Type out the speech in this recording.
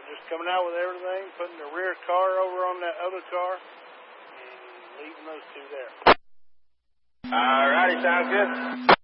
just coming out with everything, putting the rear car over on that other car, and leaving those two there. All righty, sounds good.